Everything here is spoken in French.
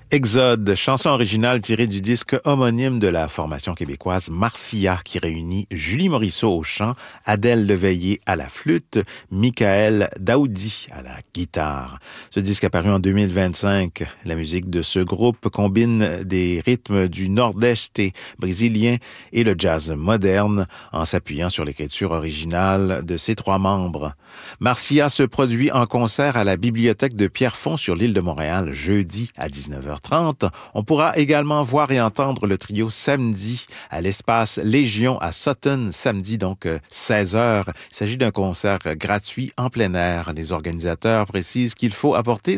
Exode, chanson originale tirée du disque homonyme de la formation québécoise Marcia, qui réunit Julie Morisseau au chant, Adèle Leveillé à la flûte, Michael Daoudi à la guitare. Ce disque apparu en 2025. La musique de ce groupe combine des rythmes du nord-est brésilien et le jazz moderne en s'appuyant sur l'écriture originale de ses trois membres. Marcia se produit en concert à la bibliothèque de Pierrefonds sur l'île de Montréal jeudi à 19h30. On pourra également voir et entendre le trio samedi à l'espace Légion à Sutton, samedi donc 16h. Il s'agit d'un concert gratuit en plein air. Les organisateurs précisent qu'il faut apporter